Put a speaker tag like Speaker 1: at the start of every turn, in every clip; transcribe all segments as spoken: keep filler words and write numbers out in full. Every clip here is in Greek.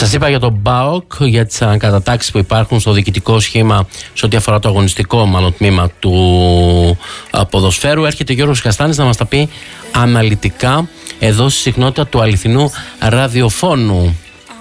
Speaker 1: Σας είπα για τον ΠΑΟΚ, για τις ανακατατάξεις που υπάρχουν στο διοικητικό σχήμα σε ό,τι αφορά το αγωνιστικό μάλλον τμήμα του ποδοσφαίρου. Έρχεται ο Γιώργος Καστάνης να μας τα πει αναλυτικά εδώ στη συχνότητα του αληθινού ραδιοφώνου.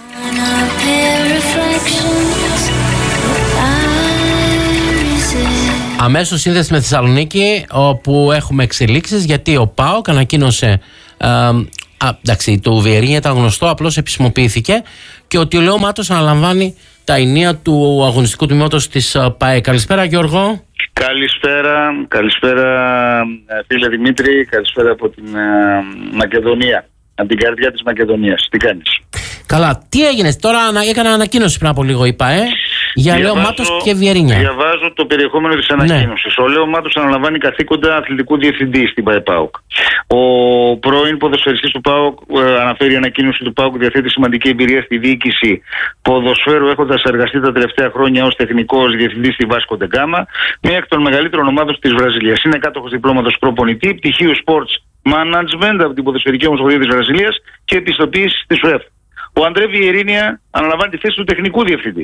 Speaker 1: Αμέσως σύνδεση με Θεσσαλονίκη, όπου έχουμε εξελίξεις, γιατί ο ΠΑΟΚ ανακοίνωσε ε, α, εντάξει, το Βιερίνια ήταν γνωστό, απλώς επισημοποιήθηκε, και ότι ο Λέο Μάτος αναλαμβάνει τα ενία του αγωνιστικού τμήματος της ΠΑΕ. Καλησπέρα Γιώργο.
Speaker 2: Καλησπέρα, καλησπέρα φίλε Δημήτρη, καλησπέρα από την ε, Μακεδονία, από την καρδιά της Μακεδονίας. Τι κάνεις?
Speaker 1: Καλά, τι έγινε τώρα? Έκανε ανακοίνωση πριν από λίγο η ΠΑΕ για Λέο Μάτος και Βιερίνια.
Speaker 2: Διαβάζω το περιεχόμενο της ανακοίνωσης. Ναι. Ο Λέο Μάτος αναλαμβάνει καθήκοντα αθλητικού διευθυντή στην ΠΑΕ ΠΑΟΚ. Ο πρώην ποδοσφαιριστής του ΠΑΟΚ, ε, αναφέρει η ανακοίνωση του ΠΑΟΚ, διαθέτει σημαντική εμπειρία στη διοίκηση ποδοσφαίρου, έχοντας εργαστεί τα τελευταία χρόνια ως τεχνικός διευθυντής στη Βάσκο ντα Γκάμα, μία εκ των μεγαλύτερων ομάδων της Βραζιλίας. Είναι κάτοχος διπλώματος προπονητή, πτυχίου Sports Management από την Ποδοσφαιρική Ομοσπονδία της Βραζιλίας και επιστοποίηση της ΟΕΦ. Ο Αντρέ Βιερίνια αναλαμβάνει τη θέση του τεχνικού διευθυντή.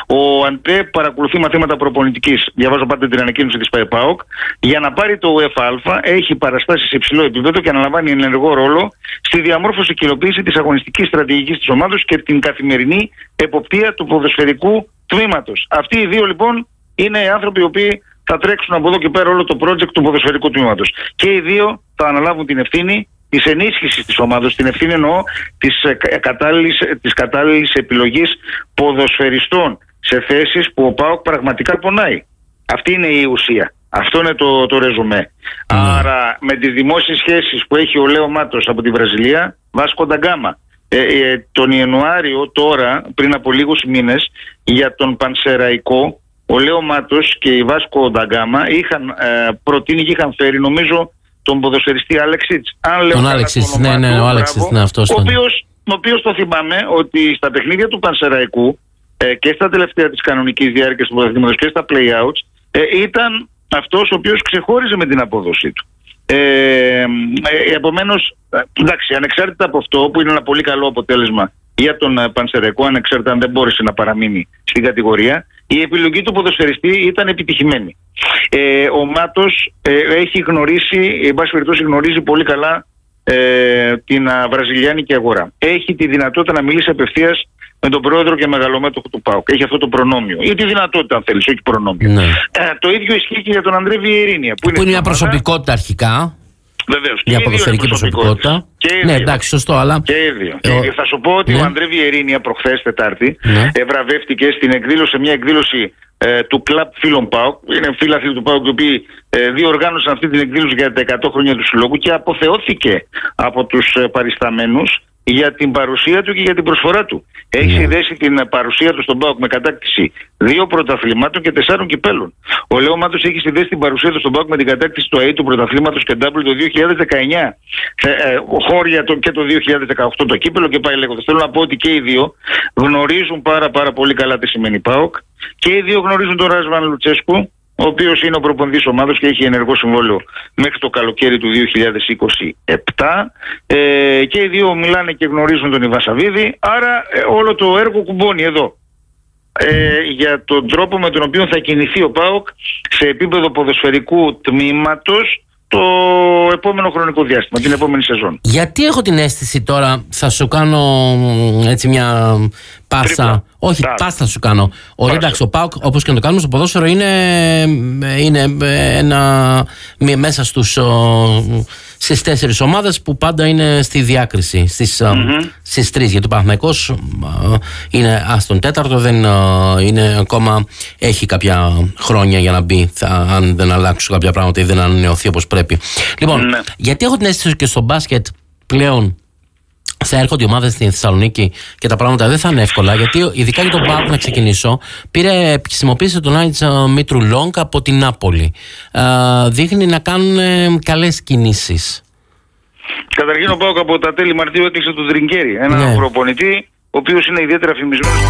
Speaker 2: Ο Αντρέ παρακολουθεί μαθήματα προπονητικής, διαβάζω πάντα την ανακοίνωση της ΠΑΕ ΠΑΟΚ, για να πάρει το ΟΕΦΑ, έχει παραστάσει σε υψηλό επίπεδο και αναλαμβάνει ενεργό ρόλο στη διαμόρφωση και υλοποίηση της αγωνιστικής στρατηγικής της ομάδας και την καθημερινή εποπτεία του ποδοσφαιρικού τμήματος. Αυτοί οι δύο λοιπόν είναι οι άνθρωποι οι οποίοι θα τρέξουν από εδώ και πέρα όλο το project του ποδοσφαιρικού τμήματος. Και οι δύο θα αναλάβουν την ευθύνη της ενίσχυσης της ομάδας, την ευθύνη εννοώ της κατάλληλης, της κατάλληλης επιλογής ποδοσφαιριστών σε θέσεις που ο ΠΑΟΚ πραγματικά πονάει. Αυτή είναι η ουσία. Αυτό είναι το, το ρεζουμέ. Mm. Άρα με τις δημόσιες σχέσεις που έχει ο Λέο Μάτος από τη Βραζιλία, Βάσκο ντα Γκάμα, ε, ε, τον Ιανουάριο τώρα, πριν από λίγους μήνες, για τον Πανσεραϊκό, ο Λέο Μάτος και η Βάσκο ντα Γκάμα είχαν ε, προτείνει και είχαν φέρει, νομίζω, τον ποδοσφαιριστή Άλεξιτς.
Speaker 1: Τον Άλεξιτς, ναι, ναι, ο Άλεξιτς, ναι, αυτός
Speaker 2: ο οποίος, ο οποίος το θυμάμαι ότι στα παιχνίδια του Πανσεραϊκού ε, και στα τελευταία της κανονικής διάρκειας του πρωταθλήματος και στα play-outs ε, ήταν αυτός ο οποίος ξεχώριζε με την απόδοσή του. Ε, ε, επομένως, εντάξει, ανεξάρτητα από αυτό που είναι ένα πολύ καλό αποτέλεσμα για τον Πανσεραϊκό, ανεξάρτητα αν δεν μπόρεσε να παραμείνει στην κατηγορία, η επιλογή του ποδοσφαιριστή ήταν επιτυχημένη. Ε, ο Μάτος ε, έχει γνωρίσει, εν πάση περιπτώσει γνωρίζει πολύ καλά ε, την α, βραζιλιάνικη αγορά. Έχει τη δυνατότητα να μιλήσει απευθείας με τον πρόεδρο και μεγαλομέτωχο του ΠΑΟΚ. Έχει αυτό το προνόμιο. Ή τη δυνατότητα, αν θέλεις, όχι προνόμιο. Ναι. Ε, το ίδιο ισχύει και για τον Αντρέ Βιερίνια. Που, που είναι, είναι μια προσωπικότητα
Speaker 1: αρχικά.
Speaker 2: Βεβαίως.
Speaker 1: Μια ποδοσφαιρική προσωπικότητα. Ναι, εντάξει, σωστό, αλλά.
Speaker 2: Και οι δύο. Ε, ε, θα σου πω ότι ναι. ο Αντρέ Βιερίνια προχθές Τετάρτη ναι. βραβεύτηκε στην εκδήλωση, μια εκδήλωση ε, του κλαμπ φίλων ΠΑΟΚ. Είναι φίλαθλοι του ΠΑΟΚ οι οποίοι ε, διοργάνωσαν αυτή την εκδήλωση για τα εκατό χρόνια του συλλόγου και αποθεώθηκε από τους ε, παρισταμένους για την παρουσία του και για την προσφορά του. Έχει yeah. συνδέσει την παρουσία του στον ΠΑΟΚ με κατάκτηση δύο πρωταθλημάτων και τεσσάρων κυπέλων. Ο Λέο Μάτος έχει συνδέσει την παρουσία του στον ΠΑΟΚ με την κατάκτηση του ΑΕ του πρωταθλήματος και ντάμπλιου το δύο χιλιάδες δεκαεννιά. Ε, ε, χώρια το, και το δύο χιλιάδες δεκαοκτώ το κύπελο και πάει λέγοντας. Θέλω να πω ότι και οι δύο γνωρίζουν πάρα πάρα πολύ καλά τι σημαίνει ΠΑΟΚ και οι δύο γνωρίζουν τον Ράσβαν Λουτσέσκου, ο οποίος είναι ο προπονητής ομάδος και έχει ενεργό συμβόλαιο μέχρι το καλοκαίρι του δύο χιλιάδες είκοσι επτά ε, και οι δύο μιλάνε και γνωρίζουν τον Ιβασαβίδη, άρα ε, όλο το έργο κουμπώνει εδώ ε, για τον τρόπο με τον οποίο θα κινηθεί ο ΠΑΟΚ σε επίπεδο ποδοσφαιρικού τμήματος το επόμενο χρονικό διάστημα, την επόμενη σεζόν.
Speaker 1: Γιατί έχω την αίσθηση τώρα, θα σου κάνω έτσι μια πάσα. Τρίπλα. Όχι, Τά. πάσα θα σου κάνω. Ο, εντάξει, ο ΠΑΟΚ, όπως και να το κάνουμε στο ποδόσφαιρο, είναι, είναι ένα, μέσα στους, στις τέσσερις ομάδες που πάντα είναι στη διάκριση, στις, mm-hmm. στις τρεις. Γιατί ο Παναθηναϊκός είναι άστον τέταρτο, δεν είναι ακόμα, έχει κάποια χρόνια για να μπει, θα, αν δεν αλλάξουν κάποια πράγματα ή δεν ανανεωθεί όπως πρέπει. Λοιπόν, mm-hmm. γιατί έχω την αίσθηση και στο μπάσκετ πλέον θα έρχονται οι ομάδες στην Θεσσαλονίκη και τα πράγματα δεν θα είναι εύκολα, γιατί ειδικά για τον ΠΑΟΚ να ξεκινήσω, πήρε, επισημοποίησε τον Άνιτς Μήτρου Λόγκ από την Νάπολη. Ε, δείχνει να κάνουν καλές κινήσεις.
Speaker 2: Καταρχήν ο ΠΑΟΚ από τα τέλη Μαρτίου έκλεισε τον Τριγκέρι, έναν ναι. προπονητή ο οποίος είναι ιδιαίτερα φημισμένος.